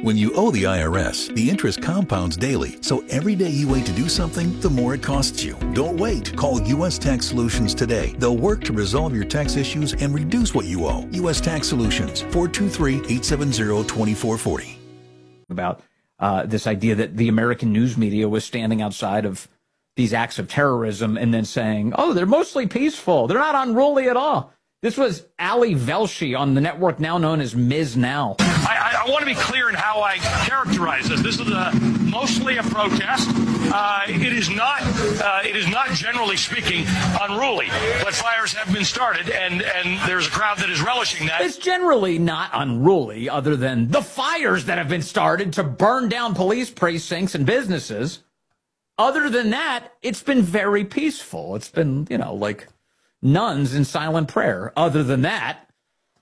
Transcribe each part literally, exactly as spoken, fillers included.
When you owe the I R S, the interest compounds daily, so every day you wait to do something, the more it costs you. Don't wait. Call U S Tax Solutions today. They'll work to resolve your tax issues and reduce what you owe. U S Tax Solutions, four two three, eight seven zero, two four four zero. About uh, this idea that the American news media was standing outside of these acts of terrorism and then saying, oh, they're mostly peaceful. They're not unruly at all. This was Ali Velshi on the network now known as Miz Now. I, I, I want to be clear in how I characterize this. This is a, mostly a protest. Uh, it is not, uh, it is not generally speaking unruly, but fires have been started, and, and there's a crowd that is relishing that. It's generally not unruly, other than the fires that have been started to burn down police precincts and businesses. Other than that, it's been very peaceful. It's been, you know, like nuns in silent prayer. Other than that,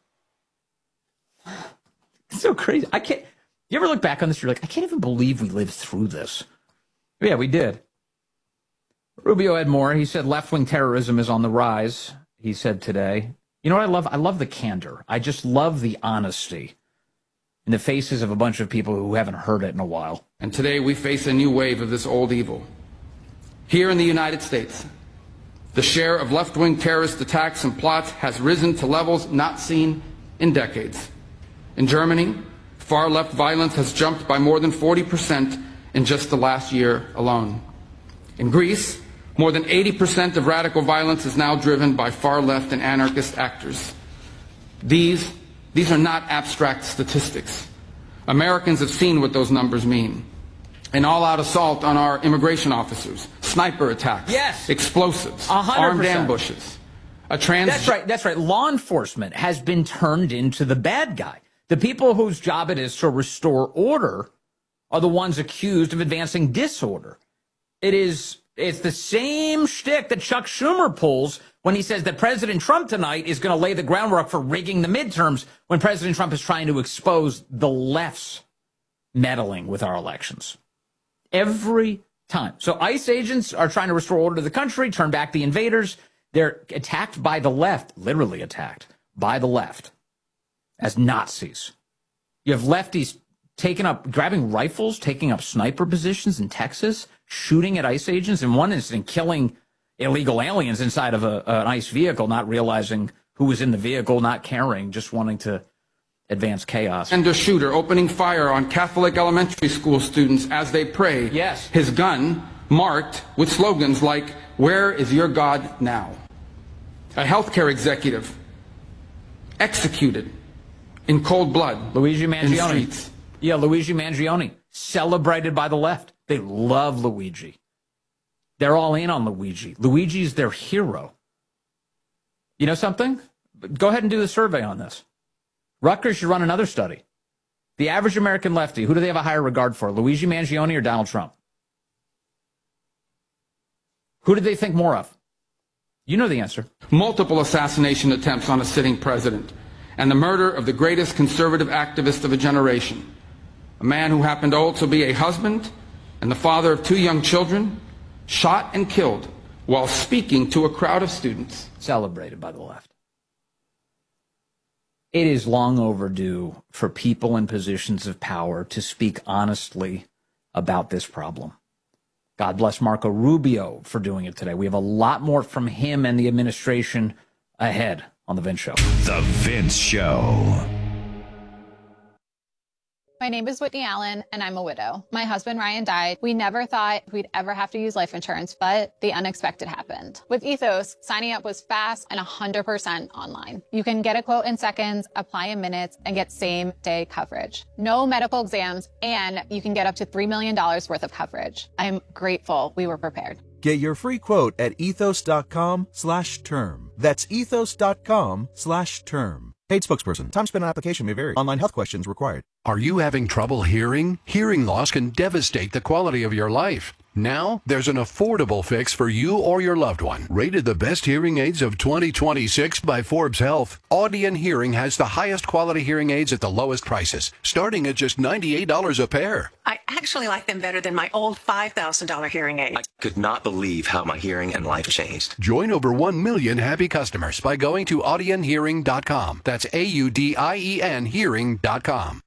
it's so crazy. I can't. You ever look back on this? You're like, I can't even believe we lived through this. Yeah, we did. Rubio had more. He said left-wing terrorism is on the rise. He said today. You know what I love? I love the candor. I just love the honesty in the faces of a bunch of people who haven't heard it in a while. And today we face a new wave of this old evil. Here in the United States, the share of left-wing terrorist attacks and plots has risen to levels not seen in decades. In Germany, far-left violence has jumped by more than forty percent in just the last year alone. In Greece, more than eighty percent of radical violence is now driven by far-left and anarchist actors. These, these are not abstract statistics. Americans have seen what those numbers mean. An all-out assault on our immigration officers, sniper attacks, yes, explosives, one hundred percent. Armed ambushes. A trans- That's right, that's right. Law enforcement has been turned into the bad guy. The people whose job it is to restore order are the ones accused of advancing disorder. It is, it's the same shtick that Chuck Schumer pulls when he says that President Trump tonight is going to lay the groundwork for rigging the midterms, when President Trump is trying to expose the left's meddling with our elections. Every time. So ICE agents are trying to restore order to the country, turn back the invaders. They're attacked by the left, literally attacked by the left as Nazis. You have lefties taking up, grabbing rifles, taking up sniper positions in Texas, shooting at ICE agents, in one incident killing illegal aliens inside of a, an ICE vehicle, not realizing who was in the vehicle, not caring, just wanting to advance chaos. And a shooter opening fire on Catholic elementary school students as they pray. Yes. His gun marked with slogans like, "Where is your God now?" A healthcare executive executed in cold blood. Luigi Mangione. In the streets. Yeah, Luigi Mangione, celebrated by the left. They love Luigi. They're all in on Luigi. Luigi's their hero. You know something? Go ahead and do the survey on this. Rutgers should run another study. The average American lefty, who do they have a higher regard for, Luigi Mangione or Donald Trump? Who do they think more of? You know the answer. Multiple assassination attempts on a sitting president, and the murder of the greatest conservative activist of a generation, a man who happened to also be a husband and the father of two young children, shot and killed while speaking to a crowd of students. Celebrated by the left. It is long overdue for people in positions of power to speak honestly about this problem. God bless Marco Rubio for doing it today. We have a lot more from him and the administration ahead on The Vince Show. The Vince Show. My name is Whitney Allen, and I'm a widow. My husband, Ryan, died. We never thought we'd ever have to use life insurance, but the unexpected happened. With Ethos, signing up was fast and one hundred percent online. You can get a quote in seconds, apply in minutes, and get same-day coverage. No medical exams, and you can get up to three million dollars worth of coverage. I'm grateful we were prepared. Get your free quote at ethos.com slash term. That's ethos.com slash term. Paid spokesperson. Time spent on application may vary. Online health questions required. Are you having trouble hearing? Hearing loss can devastate the quality of your life. Now, there's an affordable fix for you or your loved one. Rated the best hearing aids of twenty twenty-six by Forbes Health, Audion Hearing has the highest quality hearing aids at the lowest prices, starting at just ninety-eight dollars a pair. I actually like them better than my old five thousand dollars hearing aid. I could not believe how my hearing and life changed. Join over one million happy customers by going to audien hearing dot com. That's A U D I E N hearing dot com.